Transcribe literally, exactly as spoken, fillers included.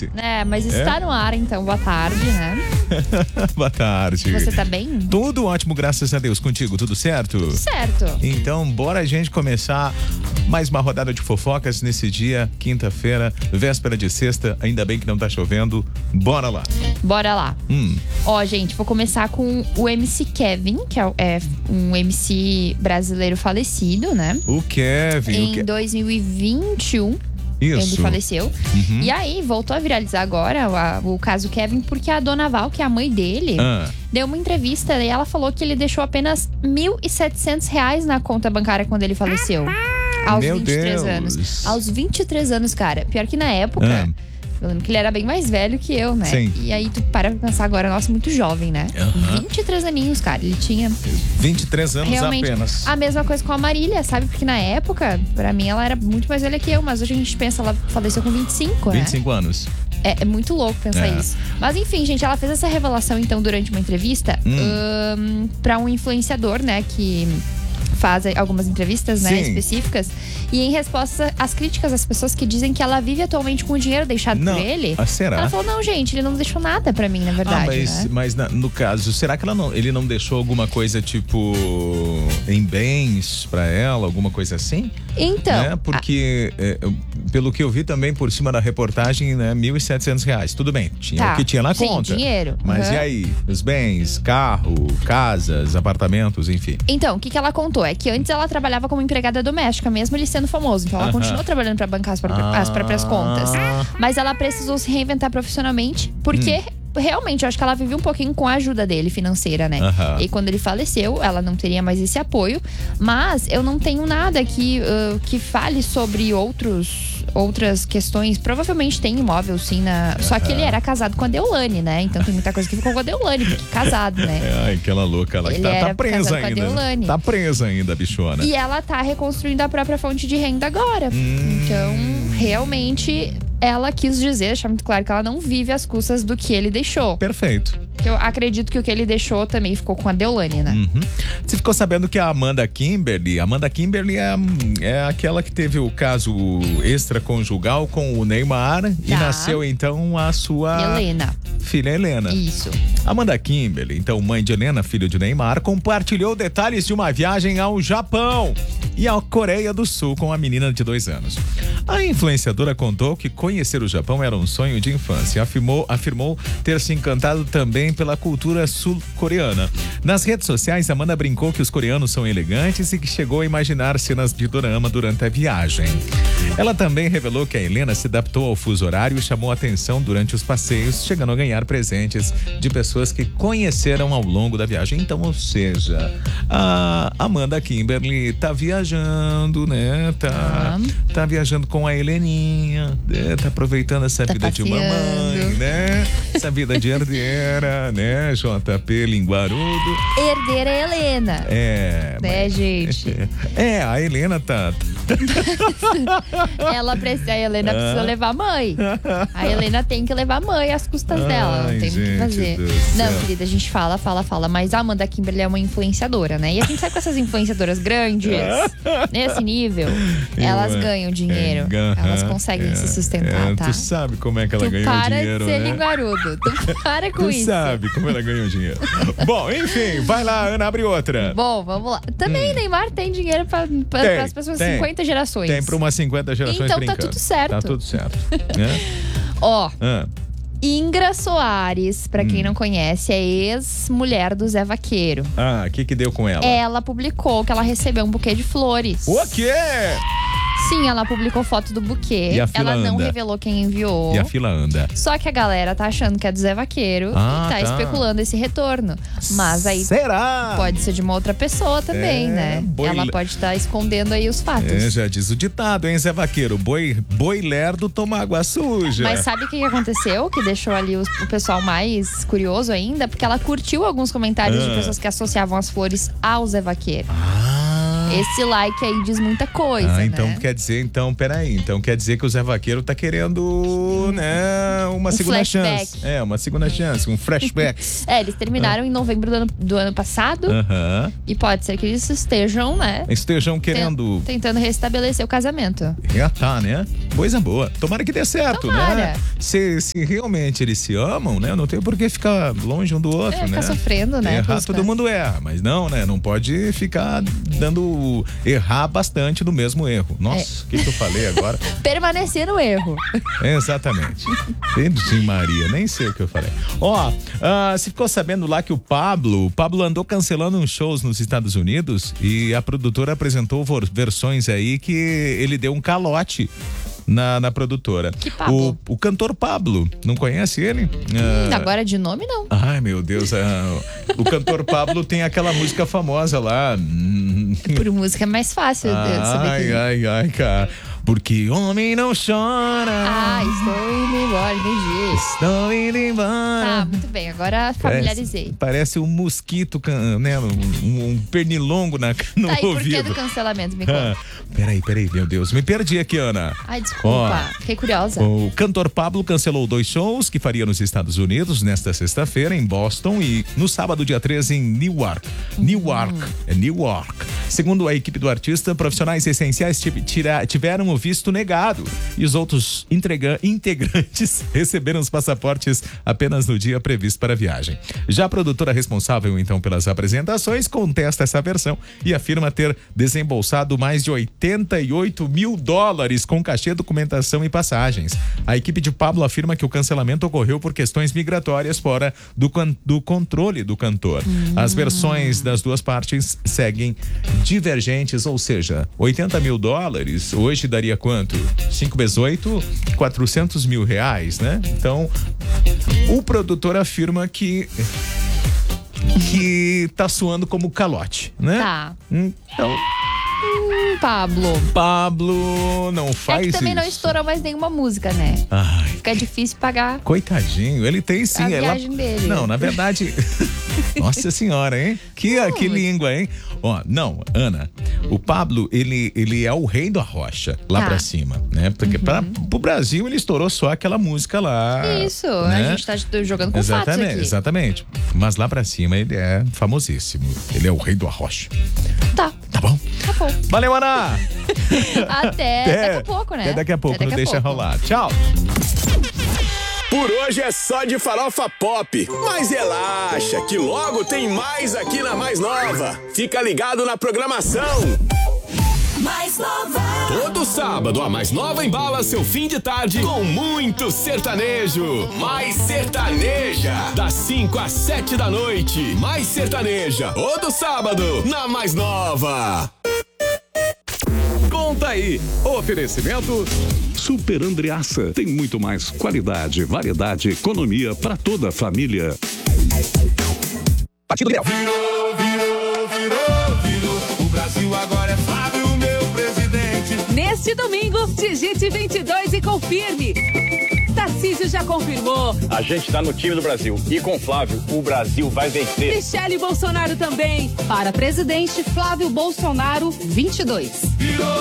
gente. É, mas está é? no ar, então. Boa tarde, né? Boa tarde. Você tá bem? Tudo ótimo, graças a Deus. Contigo, tudo certo? Tudo certo. Então, bora a gente começar mais uma rodada de fofocas nesse dia, quinta-feira, véspera de sexta. Ainda bem que não tá chovendo. Bora lá. Bora lá. Hum. Ó, gente, vou começar com o M C Kevin, que é, é um M C brasileiro falecido, né? O Kevin. Em o Ke... dois mil e vinte e um. Isso. Ele faleceu. Uhum. E aí, voltou a viralizar agora a, o caso Kevin, porque a dona Val, que é a mãe dele, ah. deu uma entrevista e ela falou que ele deixou apenas mil e setecentos reais na conta bancária quando ele faleceu. Aos Meu vinte e três Deus. anos. Aos vinte e três anos, cara. Pior que na época... Ah. Eu lembro que ele era bem mais velho que eu, né? Sim. E aí tu para pra pensar agora, nossa, muito jovem, né? Uhum. vinte e três aninhos, cara. Ele tinha... vinte e três anos realmente apenas. A mesma coisa com a Marília, sabe? Porque na época, pra mim, ela era muito mais velha que eu. Mas hoje a gente pensa, ela faleceu com vinte e cinco, né? vinte e cinco anos. É, é muito louco pensar É. isso. Mas enfim, gente, ela fez essa revelação, então, durante uma entrevista Hum. hum, pra um influenciador, né? Que... faz algumas entrevistas, né, Sim. específicas. E em resposta às críticas das pessoas que dizem que ela vive atualmente com o dinheiro deixado Não. por ele. Ah, será? Ela falou, não, gente, ele não deixou nada pra mim, na verdade, Ah, mas, né? mas na- no caso, será que ela não, ele não deixou alguma coisa tipo em bens pra ela, alguma coisa assim? Então, Né? Porque é, eu- pelo que eu vi também por cima da reportagem, né, mil e setecentos reais. Tudo bem, tinha Tá. o que tinha na Sim, conta. dinheiro. Mas Uhum. e aí? Os bens, carro, casas, apartamentos, enfim. Então, o que, que ela contou? É que antes ela trabalhava como empregada doméstica, mesmo ele sendo famoso. Então ela Aham. continuou trabalhando pra bancar as, próprias- Ah. as próprias contas. Mas ela precisou se reinventar profissionalmente, porque... Hum. Realmente, eu acho que ela viveu um pouquinho com a ajuda dele financeira, né? Aham. E quando ele faleceu, ela não teria mais esse apoio. Mas eu não tenho nada que, uh, que fale sobre outros, outras questões. Provavelmente tem imóvel, sim. Na... Só que ele era casado com a Deolane, né? Então tem muita coisa que ficou com a Deolane, porque casado, né? É, ai, aquela louca lá que Ele tá, era tá presa casado com a ainda. Deolane. Tá presa ainda, bichona. E ela tá reconstruindo a própria fonte de renda agora. Hum. Então, realmente, ela quis dizer, deixar muito claro que ela não vive às custas do que ele deixou. Perfeito. Eu acredito que o que ele deixou também ficou com a Deolane, né? Uhum. Você ficou sabendo que a Amanda Kimberly, Amanda Kimberly é, é aquela que teve o caso extraconjugal com o Neymar e Tá. nasceu então a sua Helena. filha Helena. Isso. Amanda Kimberly, então mãe de Helena, filho de Neymar, compartilhou detalhes de uma viagem ao Japão e à Coreia do Sul com a menina de dois anos. A influenciadora contou que conhecer o Japão era um sonho de infância. Afirmou, afirmou ter se encantado também pela cultura sul-coreana. Nas redes sociais, Amanda brincou que os coreanos são elegantes e que chegou a imaginar cenas de dorama durante a viagem. Ela também revelou que a Helena se adaptou ao fuso horário e chamou a atenção durante os passeios, chegando a ganhar presentes de pessoas que conheceram ao longo da viagem. Então, ou seja, a Amanda Kimberly tá viajando, né? Tá, Ah. tá viajando com a Heleninha, né? Tá aproveitando essa Tá vida de uma mãe, passeando. né? Essa vida de herdeira, né? J P Linguarudo. Herdeira é Helena. É. Né, mas- gente? É, a Helena tá. Ela precisa, a Helena Ah. precisa levar a mãe. A Helena tem que levar a mãe às custas dela. Não Ai, tem muito o que gente fazer. do Não, céu. querida, a gente fala, fala, fala. Mas a Amanda Kimberly é uma influenciadora, né? E a gente sabe com essas influenciadoras grandes, nesse nível, elas Eu, ganham dinheiro. é, gan- Elas conseguem é, se sustentar, é, tá? Tu sabe como é que ela Tu ganhou para dinheiro, de ser né? linguarudo. Tu para com Tu isso. sabe como ela ganhou dinheiro. Bom, enfim, vai lá, Ana, abre outra. Bom, vamos lá. Também Neymar tem dinheiro para Tem, as pessoas tem. cinquenta gerações. Tem pra umas cinquenta gerações Então tá brincando. tudo certo. Tá tudo certo. né? Ó, Ah, Ingra Soares, pra quem Hum. não conhece, é ex-mulher do Zé Vaqueiro. Ah, o que que deu com ela? Ela publicou que ela recebeu um buquê de flores. O quê? Sim, ela publicou foto do buquê. E a fila Ela não anda? revelou quem enviou. E a fila anda. Só que a galera tá achando que é do Zé Vaqueiro Ah, e tá, tá. especulando esse retorno. Mas aí Será? pode ser de uma outra pessoa também, É, né? boi- Ela pode estar escondendo aí os fatos. É, já diz o ditado, hein, Zé Vaqueiro? Boi, boi lerdo toma água suja. Mas sabe o que que aconteceu? Que deixou ali os- o pessoal mais curioso ainda? Porque ela curtiu alguns comentários Ah. de pessoas que associavam as flores ao Zé Vaqueiro. Ah. Esse like aí diz muita coisa, Ah, então né? quer dizer, então, peraí. Então quer dizer que o Zé Vaqueiro tá querendo, né, uma Um segunda flashback. chance. É, uma segunda chance, um flashback. É, eles terminaram em novembro do ano, do ano passado. Aham. E pode ser que eles estejam, né? Estejam querendo Tentando restabelecer o casamento. reatar, né? Coisa boa. Tomara que dê certo, Tomara. né? Se, se realmente eles se amam, né? Não tem por que ficar longe um do outro, É, né? ficar sofrendo, né? Errar, Tusca? todo mundo erra, mas não, né? Não pode ficar dando errar bastante do mesmo erro. Nossa, o que, que eu falei agora? Permanecer no erro. Exatamente. Sim, Maria, nem sei o que eu falei. Ó, ah, você ficou sabendo lá que o Pablo, o Pablo andou cancelando uns shows nos Estados Unidos e a produtora apresentou vor- versões aí que ele deu um calote na, na produtora. Que Pablo? O, o cantor Pablo, não conhece ele? Hum, Ah, agora de nome, não. Ai, meu Deus, ah, o cantor Pablo tem aquela música famosa lá. hum, Por música é mais fácil de saber Ai, que... ai, ai, cara. Porque homem não chora. Ah, estou indo embora, entendi. Estou indo embora. Tá, muito bem, agora familiarizei. Parece, parece um mosquito, can- né? Um, um pernilongo na, no Tá, e por que ouvido. do cancelamento? Me Ah, conta. peraí, peraí, meu Deus. Me perdi aqui, Ana. Ai, desculpa. Fiquei curiosa. O cantor Pablo cancelou dois shows que faria nos Estados Unidos nesta sexta-feira em Boston e no sábado, dia treze, em Newark. Newark, é Newark. Segundo a equipe do artista, profissionais essenciais tiv- tira- tiveram o visto negado e os outros entrega- integrantes receberam os passaportes apenas no dia previsto para a viagem. Já a produtora responsável, então, pelas apresentações contesta essa versão e afirma ter desembolsado mais de oitenta e oito mil dólares com cachê, documentação e passagens. A equipe de Pablo afirma que o cancelamento ocorreu por questões migratórias fora do, can- do controle do cantor. As versões das duas partes seguem divergentes, ou seja, oitenta mil dólares hoje daria quanto? cinco vezes oito, quatrocentos mil reais, né? Então, o produtor afirma que que tá soando como calote, né? Tá. Então, Hum, Pablo. Pablo, não É faz que também isso. não estourou mais nenhuma música, né? Ai, Fica difícil pagar coitadinho, ele tem sim. a ela... viagem dele. Não, na verdade. Nossa senhora, hein? Que, que língua, hein? Ó, não, Ana, o Pablo, ele, ele é o rei da rocha, lá Tá. pra cima, né? Porque Uhum. pra, pro Brasil ele estourou só aquela música lá. Isso, né? a gente tá jogando com fatos Exatamente, aqui. exatamente. Mas lá pra cima ele é famosíssimo. Ele é o rei do arrocha. Tá, Tá bom? tá bom. Valeu, Ana! Até daqui a pouco, né? Até daqui a pouco, Até não daqui a deixa pouco. rolar. Tchau! Por hoje é só de farofa pop, mas relaxa que logo tem mais aqui na Mais Nova. Fica ligado na programação. Mais Nova. Todo sábado a Mais Nova embala seu fim de tarde com muito sertanejo. Mais Sertaneja, das cinco às sete da noite. Mais Sertaneja, todo sábado na Mais Nova. Conta aí. Oferecimento Super Andreaça. Tem muito mais qualidade, variedade, economia para toda a família. Partido Liberal. Virou, virou, virou, virou. O Brasil agora é Flávio, meu presidente. Neste domingo, digite vinte e dois e confirme. Tarcísio já confirmou. A gente tá no time do Brasil. E com Flávio, o Brasil vai vencer. Michele Bolsonaro também. Para presidente, Flávio Bolsonaro, vinte e dois. Virou,